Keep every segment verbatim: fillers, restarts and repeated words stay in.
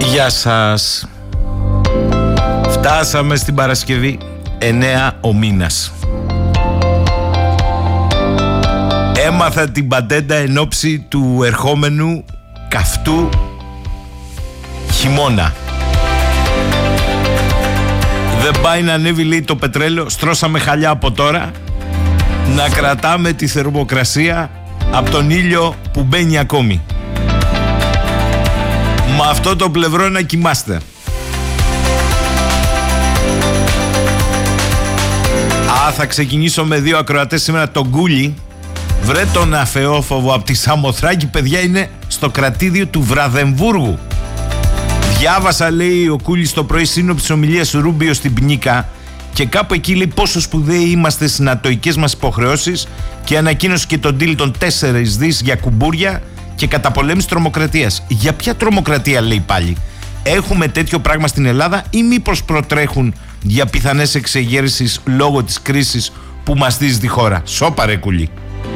Γεια σας. Φτάσαμε στην Παρασκευή, εννέα ο μήνας. Έμαθα την πατέντα εν ώψη του ερχόμενου καυτού χειμώνα. Δεν πάει να ανέβει, λέει, το πετρέλαιο. Στρώσαμε χαλιά από τώρα. Να κρατάμε τη θερμοκρασία από τον ήλιο που μπαίνει ακόμη. Με αυτό το πλευρό να κοιμάστε. Α, θα ξεκινήσω με δύο ακροατές σήμερα. Τον Γκούλι, βρε τον αφεόφοβο από τη Σαμοθράκη, παιδιά, είναι στο κρατήδιο του Βραδεμβούργου. Διάβασα, λέει ο Κούλης, το πρωί σύνοψη ομιλίας του Ρούμπιο στην Πνίκα και κάπου εκεί λέει πόσο σπουδαίοι είμαστε στις νατοικές μας υποχρεώσεις και ανακοίνωσε και τον deal των τέσσερις δις για κουμπούρια και καταπολέμηση τρομοκρατίας. Για ποια τρομοκρατία, λέει πάλι? Έχουμε τέτοιο πράγμα στην Ελλάδα ή μήπως προτρέχουν για πιθανές εξεγέρσεις λόγω της κρίσης που μαστίζει τη χώρα? Σώπα ρε Κούλη.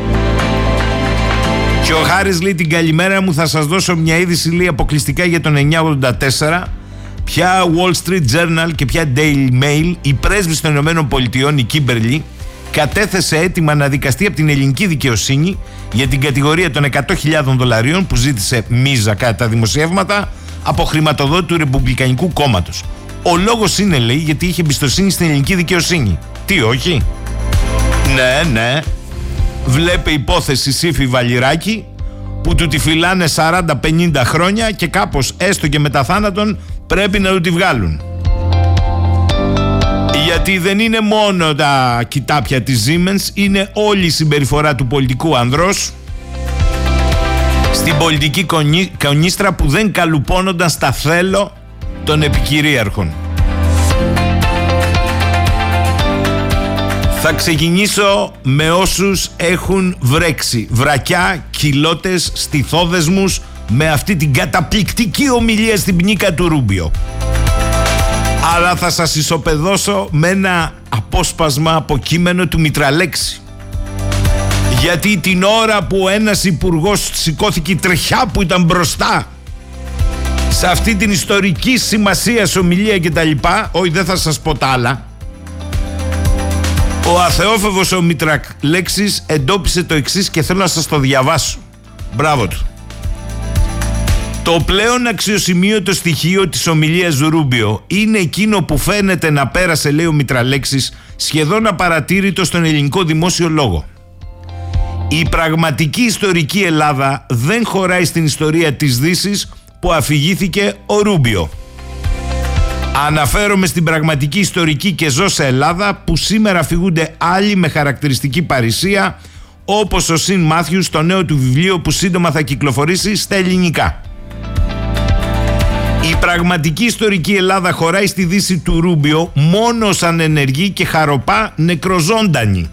Και ο Χάρης λέει την καλημέρα μου, θα σας δώσω μια είδηση, λέει, αποκλειστικά για τον εννιακόσια ογδόντα τέσσερα. Πια Wall Street Journal και πια Daily Mail, η πρέσβης των Ηνωμένων Πολιτειών, η Κίμπερλι, κατέθεσε έτοιμα να δικαστεί από την ελληνική δικαιοσύνη για την κατηγορία των εκατό χιλιάδων δολαρίων που ζήτησε μίζα κατά τα δημοσιεύματα από χρηματοδότη του Ρεπουμπλικανικού Κόμματος. Ο λόγος είναι, λέει, γιατί είχε εμπιστοσύνη στην ελληνική δικαιοσύνη. Τι όχι? Ναι, ναι. Βλέπε υπόθεση Σύφη Βαλιράκη που του τη φυλάνε σαράντα πενήντα χρόνια και κάπως έστω και μετά θάνατον πρέπει να του τη βγάλουν. Γιατί δεν είναι μόνο τα κοιτάπια της Siemens, είναι όλη η συμπεριφορά του πολιτικού ανδρός στην πολιτική κονίστρα που δεν καλουπώνονταν στα θέλω των επικυρίαρχων. Θα ξεκινήσω με όσους έχουν βρέξει βρακιά, κοιλώτες, στιθόδεσμους με αυτή την καταπληκτική ομιλία στην Πνίκα του Ρούμπιο. Αλλά θα σας ισοπεδώσω με ένα απόσπασμα από κείμενο του Μητραλέξη. Γιατί την ώρα που ένας υπουργός σηκώθηκε η τρεχιά που ήταν μπροστά σε αυτή την ιστορική σημασία ομιλία και τα λοιπά, όχι, δεν θα σας πω τα άλλα, ο αθεόφοβος ο Μητραλέξης εντόπισε το εξής και θέλω να σας το διαβάσω. Μπράβο του. Το πλέον αξιοσημείωτο στοιχείο της ομιλίας του Ρούμπιο είναι εκείνο που φαίνεται να πέρασε, λέει ο Μητραλέξης, σχεδόν απαρατήρητο στον ελληνικό δημόσιο λόγο. Η πραγματική ιστορική Ελλάδα δεν χωράει στην ιστορία της Δύσης που αφηγήθηκε ο Ρούμπιο. Αναφέρομαι στην πραγματική ιστορική και ζώσα Ελλάδα που σήμερα αφηγούνται άλλοι με χαρακτηριστική παρησία, όπως ο Σιν Μάθιου στο νέο του βιβλίο που σύντομα θα κυκλοφορήσει στα ελληνικά. Η πραγματική ιστορική Ελλάδα χωράει στη Δύση του Ρούμπιο μόνο σαν ενεργή και χαροπά νεκροζώντανη.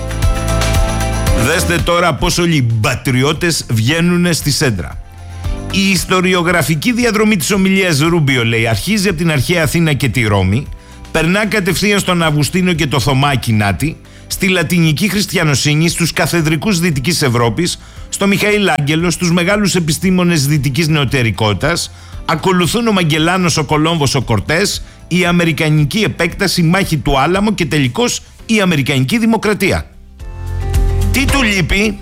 Δέστε τώρα πως όλοι οι πατριώτες βγαίνουν στη σέντρα. Η ιστοριογραφική διαδρομή της ομιλίας Ρούμπιο, λέει, αρχίζει από την αρχαία Αθήνα και τη Ρώμη, περνά κατευθείαν στον Αυγουστίνο και το Θωμά Ακινάτη, στη λατινική χριστιανοσύνη, στους καθεδρικούς Δυτικής Ευρώπης, στο Μιχαήλ Άγγελο, στους μεγάλους επιστήμονες δυτικής νεωτερικότητας, ακολουθούν ο Μαγκελάνος, ο Κολόμβος, ο Κορτές, η αμερικανική επέκταση, η μάχη του Άλαμο και τελικώς η αμερικανική δημοκρατία. Τι του λείπει?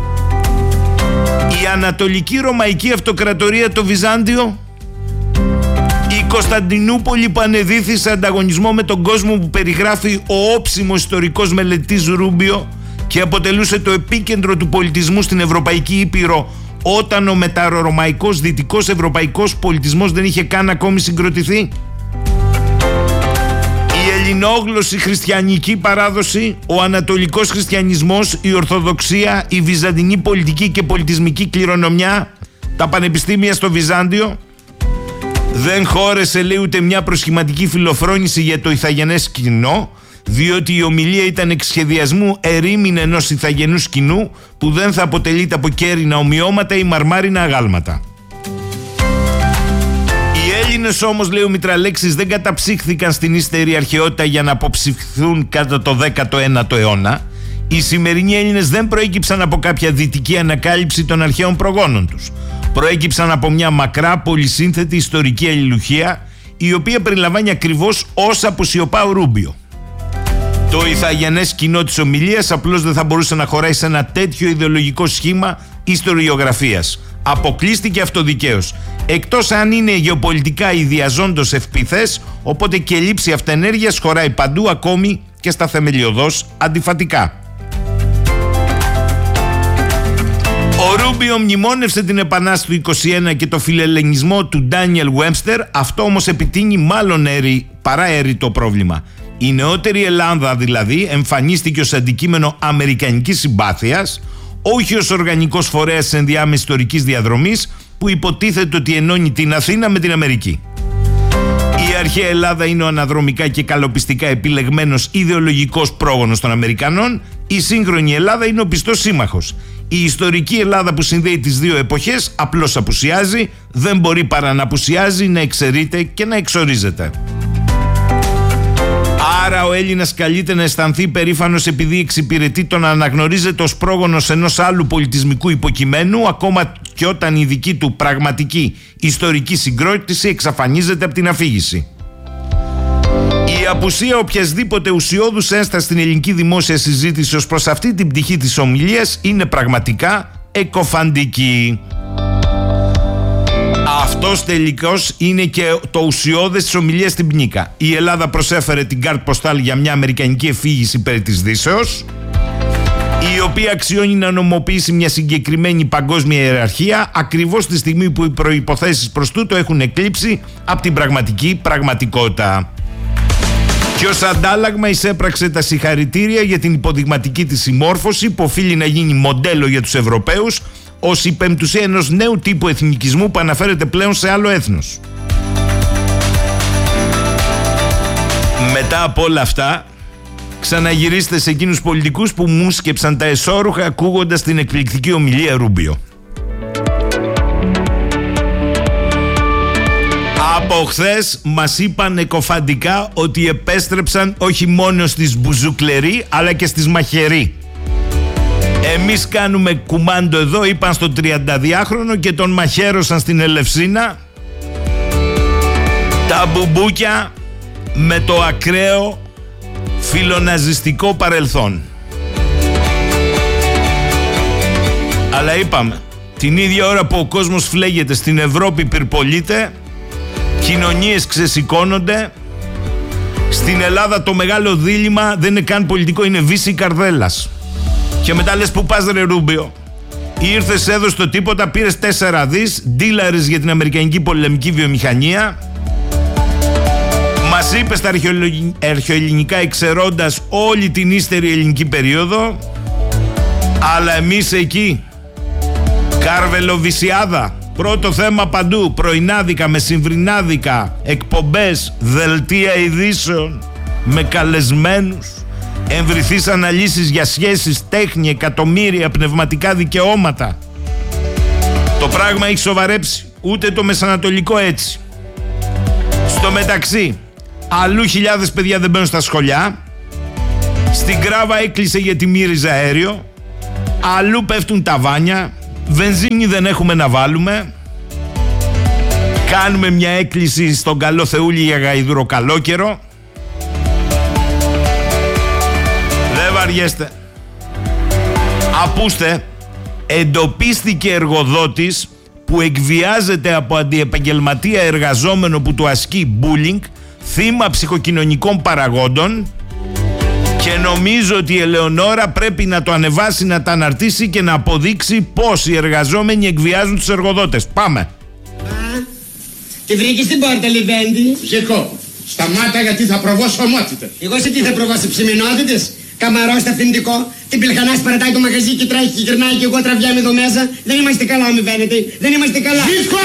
Η Ανατολική Ρωμαϊκή Αυτοκρατορία, το Βυζάντιο, η Κωνσταντινούπολη που ανεδύθη σε ανταγωνισμό με τον κόσμο που περιγράφει ο όψιμος ιστορικός μελετής Ρούμπιο και αποτελούσε το επίκεντρο του πολιτισμού στην Ευρωπαϊκή Ήπειρο όταν ο μεταρωμαϊκός δυτικός ευρωπαϊκός πολιτισμός δεν είχε καν ακόμη συγκροτηθεί. Η ελληνόγλωση χριστιανική παράδοση, ο ανατολικός χριστιανισμός, η Ορθοδοξία, η βυζαντινή πολιτική και πολιτισμική κληρονομιά, τα πανεπιστήμια στο Βυζάντιο. Δεν χώρεσε, λέει, ούτε μια προσχηματική φιλοφρόνηση για το ηθαγενές κοινό, διότι η ομιλία ήταν εξ σχεδιασμού ερήμην ενός ηθαγενούς κοινού που δεν θα αποτελείται από κέρινα ομοιώματα ή μαρμάρινα αγάλματα. Οι Έλληνες όμως, λέει ο Μητραλέξης, δεν καταψύχθηκαν στην ύστερη αρχαιότητα για να αποψυχθούν κατά το δέκατο ένατο αιώνα. Οι σημερινοί Έλληνες δεν προέκυψαν από κάποια δυτική ανακάλυψη των αρχαίων προγόνων τους. Προέκυψαν από μια μακρά πολυσύνθετη ιστορική αλληλουχία, η οποία περιλαμβάνει ακριβώς όσα αποσιωπά ο Ρούμπιο. Το ηθαγενές κοινό της ομιλίας απλώς δεν θα μπορούσε να χωράει σε ένα τέτοιο ιδεολογικό σχήμα ιστοριογραφίας. Αποκλείστηκε αυτοδικαίως. Εκτός αν είναι γεωπολιτικά ιδιαζόντως ευπηθές, οπότε και λήψη αυτενέργειας χωράει παντού, ακόμη και στα θεμελιωδώς αντιφατικά. Ο Ρούμπιο μνημόνευσε την Επανάσταση του είκοσι ένα και το φιλελληνισμό του Ντάνιελ Βέμπστερ, αυτό όμως επιτείνει μάλλον έρη, παρά έρη το πρόβλημα. Η νεότερη Ελλάδα δηλαδή εμφανίστηκε ως αντικείμενο αμερικανικής συμπάθειας, όχι ως οργανικός φορέας της ενδιάμεσης ιστορικής διαδρομής που υποτίθεται ότι ενώνει την Αθήνα με την Αμερική. Η αρχαία Ελλάδα είναι ο αναδρομικά και καλοπιστικά επιλεγμένος ιδεολογικός πρόγονος των Αμερικανών, η σύγχρονη Ελλάδα είναι ο πιστός σύμμαχος. Η ιστορική Ελλάδα που συνδέει τις δύο εποχές απλώς απουσιάζει, δεν μπορεί παρά να απουσιάζει, να εξαιρείται και να εξορίζεται. Άρα ο Έλληνας καλείται να αισθανθεί περήφανος επειδή εξυπηρετεί τον να αναγνωρίζεται ως πρόγονος ενός άλλου πολιτισμικού υποκειμένου, ακόμα και όταν η δική του πραγματική ιστορική συγκρότηση εξαφανίζεται από την αφήγηση. Η απουσία οποιασδήποτε ουσιώδους ένστασης στην ελληνική δημόσια συζήτηση ως προς αυτή την πτυχή της ομιλίας είναι πραγματικά εκοφαντική. Αυτός τελικώς είναι και το ουσιώδες της ομιλίας στην Πνίκα. Η Ελλάδα προσέφερε την κάρτ ποστάλ για μια αμερικανική εφήγηση περί της Δύσεως, η οποία αξιώνει να νομοποιήσει μια συγκεκριμένη παγκόσμια ιεραρχία ακριβώς τη στιγμή που οι προϋποθέσεις προς τούτο έχουν εκλείψει από την πραγματική πραγματικότητα. Και ως αντάλλαγμα εισέπραξε τα συγχαρητήρια για την υποδειγματική της συμμόρφωση που οφείλει να γίνει μοντέλο για τους Ευρωπαίους ως η πεμπτουσία ενός νέου τύπου εθνικισμού που αναφέρεται πλέον σε άλλο έθνος. Μετά από όλα αυτά, ξαναγυρίστε σε εκείνους πολιτικούς που μουσκεψαν τα εσώρουχα ακούγοντας την εκπληκτική ομιλία Ρούμπιο. Από χθες μας είπαν εκοφαντικά ότι επέστρεψαν όχι μόνο στις Μπουζουκλερί αλλά και στις Μαχαιρί. Εμείς κάνουμε κουμάντο εδώ, είπαν στον τριανταδυάχρονο και τον μαχαίρωσαν στην Ελευσίνα. Τα μπουμπούκια με το ακραίο φιλοναζιστικό παρελθόν. Αλλά είπαμε, την ίδια ώρα που ο κόσμος φλέγεται, στην Ευρώπη πυρπολείται, κοινωνίες ξεσηκώνονται. Στην Ελλάδα το μεγάλο δίλημμα δεν είναι καν πολιτικό, είναι βύση καρδέλας. Και μετά λες που πας ρε Ρούμπιο? Ήρθες, έδωσες το τίποτα, πήρες τέσσερα δις, ντίλαρες για την αμερικανική πολεμική βιομηχανία. Μας είπες τα αρχαιοελληνικά εξαιρώντας όλη την ύστερη ελληνική περίοδο. Αλλά εμείς εκεί, Καρβελοβυσιάδα, πρώτο θέμα παντού, πρωινάδικα, μεσημβρινάδικα, εκπομπές, δελτία ειδήσεων με καλεσμένους, εμβριθείς αναλύσεις για σχέσεις, τέχνη, εκατομμύρια, πνευματικά δικαιώματα. Το πράγμα έχει σοβαρέψει, ούτε το μεσανατολικό έτσι. Στο μεταξύ, αλλού χιλιάδες παιδιά δεν μπαίνουν στα σχολιά, στην Κράβα έκλεισε γιατί μύριζε αέριο, αλλού πέφτουν τα βάνια, βενζίνη δεν έχουμε να βάλουμε, κάνουμε μια έκκληση στον καλό Θεούλη για γαϊδουροκαλόκαιρο. Δεν βαριέστε. Απούστε, εντοπίστηκε εργοδότης που εκβιάζεται από αντιεπαγγελματία εργαζόμενο που του ασκεί bullying, θύμα ψυχοκοινωνικών παραγόντων, και νομίζω ότι η Ελεονόρα πρέπει να το ανεβάσει, να τα αναρτήσει και να αποδείξει πώς οι εργαζόμενοι εκβιάζουν τους εργοδότες. Πάμε. Α, τη βρήκες στην πόρτα, Λιβέντη? Ζεκό, σταμάτα γιατί θα προβώ σε ομότητες. Εγώ σε τι θα προβώ, σε ψημινότητες? Καμαρό στο αφεντικό, την πυλχανάς παρατάει το μαγαζί και τρέχει και γυρνάει και εγώ τραβιάμαι εδώ μέσα. Δεν είμαστε καλά, μη βαίνετε. Δεν είμαστε καλά. Ζήκο!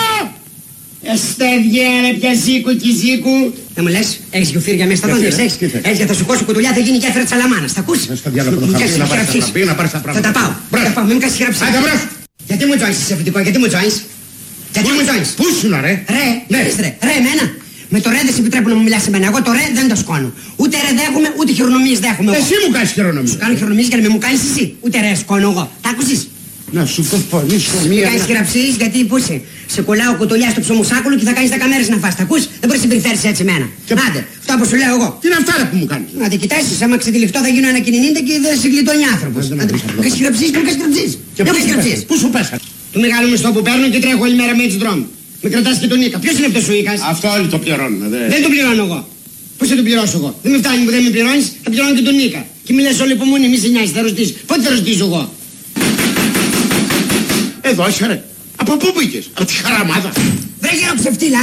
Εστέδιε, πια Ζήκου και Ζήκου. Να μου λες, έχεις γιουφύρια μέσα στα δόντια, έχεις. Έχεις, θα σου κόσω κουτουλιά, θα γίνει γέφυρα της Αλαμάνας. Θα ακούσεις? Στο διάλογο να πάρεις να πάρεις τα πράγματα. Θα τα πάω. Θα τα πάω, μην μου κάνεις χειραψία. Γιατί μου τζόινεις εσύ αφεντικό, γιατί μου τζόινεις? Γιατί μου τζόινεις? Πού σου να ρε? Ρε, ναι ρε, ρε εμένα. Με το ρε δεν σε επιτρέπουν να μου μιλάς σε μένα. Εγώ το ρε δεν το σκόνω. Ούτε ρε δέχομαι, ούτε χειρονομίες δέχομαι. Εσύ μου κάνεις χειρονομίες. Σου κάνω χειρονομίες για να με μου κάνεις εσύ. Ούτε ρε σκόνω εγώ. Τα άκουσες? Να σου πω πονήσω μία. Κάνεις χειραψίες γιατί που είσαι. Σε κολλάω κοτολιά στο ψωμοσάκουλο και θα κάνεις δέκα μέρες να φας. Τα ακούς? Δεν μπορείς να συμπεριφέρεις έτσι εμένα. Και... Άντε, αυτά που σου λέω εγώ. Τι είναι αυτά που μου κάνεις? Άντε, κοιτάξεις, άμα ξετυλιχτώ θα γίνω ένα κινηνίντα και δεν σε γλιτώνει άνθρωπος. Άντε, μου κάνεις χειραψίες, μου κάνεις χειραψίες. Και πού σου πέσανε? Του μεγάλου μισθό που παίρνω και τρέχω όλη μέρα με έτσι δρόμο. Με κρατάς και τον Νίκα. Ποιος είναι αυτός ο Ίκας? Αυτό όλοι το πληρώνουν. Δε. Δεν τον πληρώνω εγώ. Πώς θα τον πληρώσω εγώ? Δεν με φτάνει που δεν με πληρώνεις, θα πληρώνω και τον Νίκα. Και μη λες όλη υπομονή, μη σε νοιάζεις, θα ρωτήσεις. Πότε θα ρωτήσω εγώ? Εδώ είσαι ρε. Από πού πήγες? Από τη Χαραμάδα? Βρε γέρο ψευτήλα.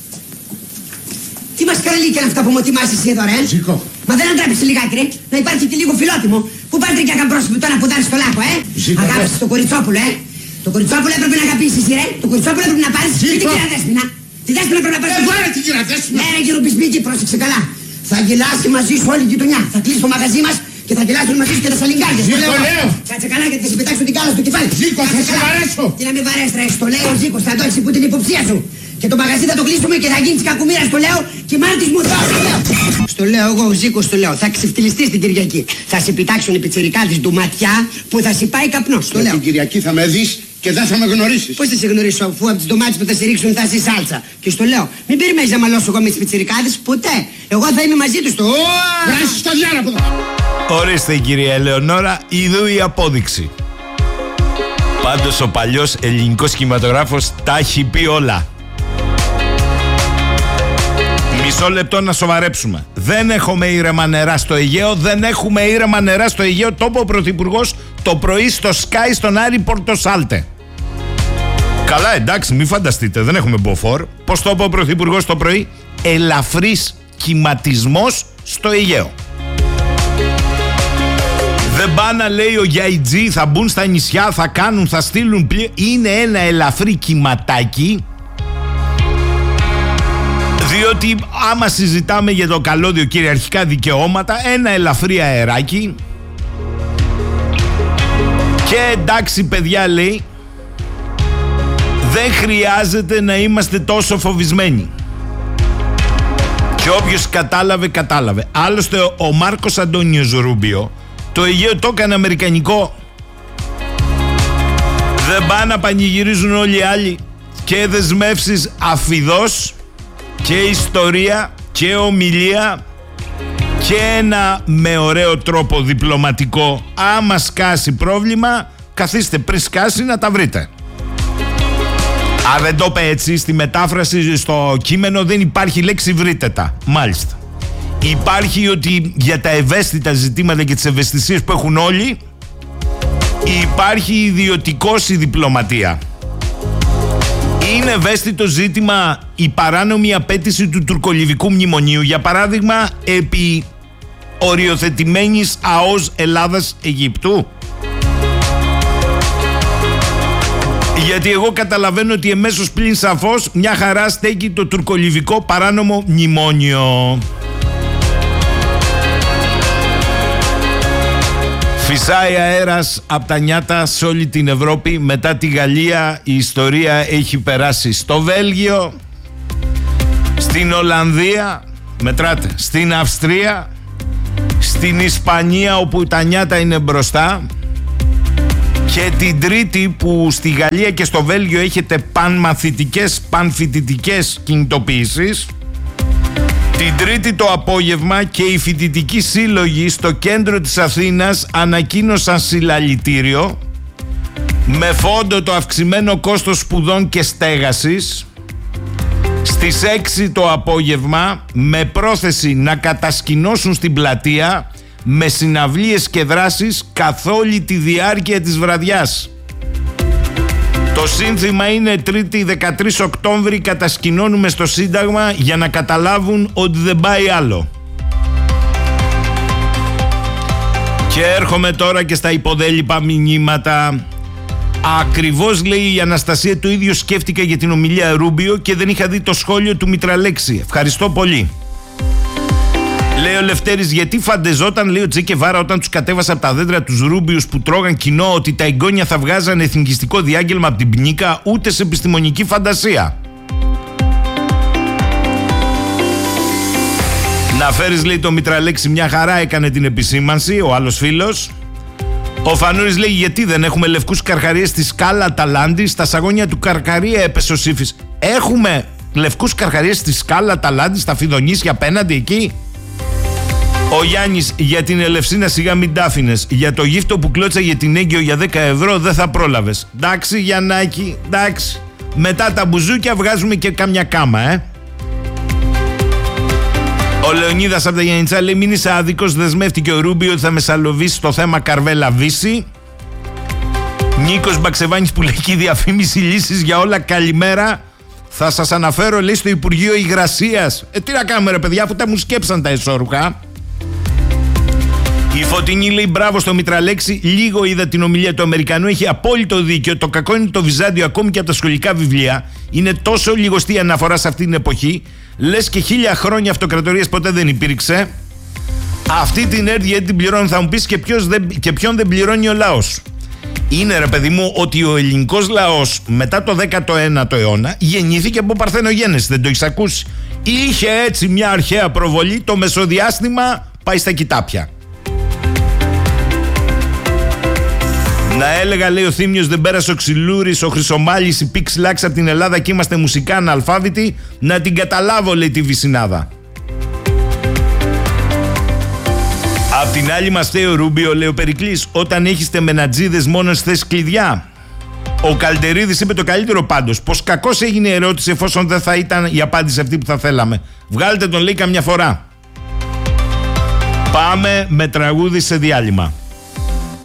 Τι μασκαραλίκια είναι αυτά που μου ετοιμάσεις εσύ εδώ ρε? Ζήκω. Μα δεν αντρέπεσαι λιγάκι ρε? Να υπάρχει και λίγο φιλότιμο. Πού πας ρε και ακαμπρόσωπο τώρα που δάνεις στο λάκκο ε? Αγάπησες το κοριτσόπουλο ε? Το κοριτσόπουλο έπρεπε να αγαπήσεις ρε? Το κοριτσόπουλο έπρεπε να πάρεις και την κυρία Δέσποινα. Τη Δέσποινα πρέπει να πάρεις. Εγώ ρε την κυρία Δέσποινα. Ναι ρε κύριο Πισπίκη, πρόσεξε καλά. Θα γελάσει μαζί σου όλη η γειτονιά. Θα κλείσει το μαγαζί μας και θα γελάσουν μαζί σου και τα σαλιγκάρια. Ζήκω λέω. Κάτσε καλά γιατί θα σε πετάξω την κάλα στο κεφάλι. Ζήκω, θα σε βαρέσω. Τι να με βαρέσει ρε, στο λέω ο Ζήκος, θα το έχεις υπό την υποψία σου. Και το μαγαζί θα το κλείσουμε και θα γίνει της κακομοίρας, το λέω, και μάνα της μου δώσει, το λέω. Στο λέω εγώ ο Ζήκος, το λέω, θα ξεφτυλιστείς την Κυριακή. Θα σε πιτάξουν οι πιτσιρικάδες του ματιά που θα σε πάει καπνός, το λέω. Την Κυριακή θα με δεις και δεν θα με γνωρίσεις. Πώς θα σε γνωρίσω αφού από τις ντομάτες που θα σε ρίξουν θα είσαι σάλτσα. Και στο λέω, μην περιμένεις να μαλώσω εγώ με τις πιτσιρικάδες, ποτέ. Εγώ θα είμαι μαζί τους, το βράσει στο διάλογο. Ορίστε κυρία Ελεονόρα, ειδού η απόδειξη. Πάντως ο παλιός ελληνικός κινηματογράφος τα έχει πει όλα. Μισό λεπτό να σοβαρέψουμε. Δεν έχουμε ήρεμα νερά στο Αιγαίο, δεν έχουμε ήρεμα νερά στο Αιγαίο. Το είπε ο Πρωθυπουργός το πρωί στο Sky στον Άρη Πορτοσάλτε. Καλά, εντάξει, μην φανταστείτε, δεν έχουμε μποφόρ. Πώς το είπε ο Πρωθυπουργός το πρωί? Ελαφρύς κυματισμός στο Αιγαίο. Δεν πάνε, λέει ο Γιαϊτζή, θα μπουν στα νησιά, θα κάνουν, θα στείλουν πλοίο. Είναι ένα ελαφρύ κυματάκι. Διότι άμα συζητάμε για το καλώδιο κυριαρχικά δικαιώματα, ένα ελαφρύ αεράκι. Και εντάξει παιδιά, λέει, δεν χρειάζεται να είμαστε τόσο φοβισμένοι. Και όποιος κατάλαβε, κατάλαβε. Άλλωστε ο Μάρκος Αντώνιος Ρούμπιο το Αιγαίο το έκανε αμερικανικό. Δεν πάνε να πανηγυρίζουν όλοι οι άλλοι. Και δεσμεύσεις αφιδώς και ιστορία και ομιλία και ένα με ωραίο τρόπο διπλωματικό. Άμα σκάσει πρόβλημα, καθίστε πριν σκάσει να τα βρείτε. Αν δεν το είπε έτσι, στη μετάφραση στο κείμενο δεν υπάρχει λέξη βρείτε τα. Μάλιστα. Υπάρχει ότι για τα ευαίσθητα ζητήματα και τις ευαισθησίες που έχουν όλοι, υπάρχει ιδιωτικός η διπλωματία. Είναι ευαίσθητο ζήτημα η παράνομη απέτηση του τουρκολιβικού μνημονίου, για παράδειγμα επί οριοθετημένης ΑΟΣ Ελλάδας-Αιγύπτου? Γιατί εγώ καταλαβαίνω ότι εμέσως πλην σαφώς μια χαρά στέκει το τουρκολιβικό παράνομο μνημόνιο. Φυσάει αέρας από τα νιάτα σε όλη την Ευρώπη. Μετά τη Γαλλία η ιστορία έχει περάσει στο Βέλγιο, στην Ολλανδία, μετράτε, στην Αυστρία, στην Ισπανία όπου τα νιάτα είναι μπροστά, και την Τρίτη που στη Γαλλία και στο Βέλγιο έχετε πανμαθητικές, πανφοιτητικές κινητοποιήσεις. Την Τρίτη το απόγευμα και οι φοιτητικοί σύλλογοι στο κέντρο της Αθήνας ανακοίνωσαν συλλαλητήριο με φόντο το αυξημένο κόστος σπουδών και στέγασης. Στις έξι το απόγευμα, με πρόθεση να κατασκηνώσουν στην πλατεία με συναυλίες και δράσεις καθ' όλη τη διάρκεια της βραδιάς. Το σύνθημα είναι Τρίτη δεκατρείς Οκτώβρη κατασκηνώνουμε στο Σύνταγμα, για να καταλάβουν ότι δεν πάει άλλο. Και έρχομαι τώρα και στα υποδέλυπα μηνύματα. Ακριβώς, λέει η Αναστασία, το ίδιο σκέφτηκα για την ομιλία Ρούμπιο και δεν είχα δει το σχόλιο του Μητραλέξη. Ευχαριστώ πολύ. Λέει ο Λευτέρης, γιατί φαντεζόταν, λέει ο Τζε Κεβάρα, όταν τους κατέβασε από τα δέντρα τους Ρούμπιους που τρώγαν κοινό, ότι τα εγγόνια θα βγάζαν εθνικιστικό διάγγελμα από την πνίκα, ούτε σε επιστημονική φαντασία. Να φέρεις, λέει, το Μητραλέξη, μια χαρά έκανε την επισήμανση, ο άλλος φίλος. Ο Φανούρης λέει, γιατί δεν έχουμε λευκούς καρχαρίες στη σκάλα Αταλάντη, στα σαγόνια του Καρκαρία έπεσε ο Σύφης. Έχουμε λευκούς καρχαρίες στη σκάλα Αταλάντη, στα Φιδονήσια απέναντι εκεί. Ο Γιάννης, για την Ελευσίνα σιγά μην τάφινες. Για το γύφτο που κλώτσαγε την έγκυο για δέκα ευρώ δεν θα πρόλαβες. Εντάξει Γιαννάκη, εντάξει. Μετά τα μπουζούκια βγάζουμε και κάμια κάμα, ε. Ο Λεωνίδας από τα Γιάννητσά λέει, μην είσαι άδικος, δεσμεύτηκε ο Ρούμπι ότι θα μεσαλοβήσει το θέμα Καρβέλα Βύση. Νίκος Μπαξεβάνης που λέει και η διαφήμιση λύσεις για όλα, καλημέρα. Θα σας αναφέρω, λέει, στο Υπουργείο Υγρασίας. Ε, τι να κάνουμε ρε παιδιά, αφού τα μου σκέψαν τα εσώρουχα. Η Φωτεινή λέει, μπράβο στο Μητραλέξη, λίγο είδα την ομιλία του Αμερικανού, έχει απόλυτο δίκιο. Το κακό είναι το Βυζάντιο, ακόμη και από τα σχολικά βιβλία. Είναι τόσο λιγοστή αναφορά σε αυτή την εποχή. Λες και χίλια χρόνια αυτοκρατορίας ποτέ δεν υπήρξε. Αυτή την έρδια την πληρώνει, θα μου πεις, και, δεν, και ποιον δεν πληρώνει ο λαός. Είναι ρε παιδί μου ότι ο ελληνικός λαός μετά το δέκατο ένατο αιώνα γεννήθηκε από παρθενογένεση, δεν το έχεις ακούσει. Είχε έτσι μια αρχαία προβολή, το μεσοδιάστημα πάει στα κοιτάπια. Να έλεγα, λέει ο Θήμιος, δεν πέρασε ο Ξυλούρης, ο Χρυσομάλης, η Πίξ Λάξ από την Ελλάδα και είμαστε μουσικά αναλφάβητοι, να την καταλάβω, λέει, τη Βυσσινάδα. Απ' την άλλη μας φταίει ο Ρούμπιο, λέει ο Περικλής, όταν έχεις τεμενατζίδες μόνο στις θέσεις κλειδιά. Ο Καλτερίδης είπε το καλύτερο πάντως, πως κακώς έγινε η ερώτηση εφόσον δεν θα ήταν η απάντηση αυτή που θα θέλαμε. Βγάλτε τον, λέει, καμιά φορά. Πάμε με τραγούδι σε διάλειμμα.